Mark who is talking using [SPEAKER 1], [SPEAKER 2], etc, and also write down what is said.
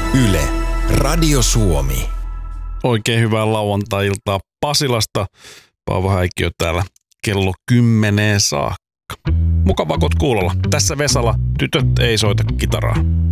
[SPEAKER 1] Yle, Radio Suomi.
[SPEAKER 2] Oikein hyvää lauantai-iltaa Pasilasta. Paavo Häikkiö täällä kello 10 saakka. Mukavaa, kun oot kuulolla. Tässä Vesala, tytöt ei soita kitaraa.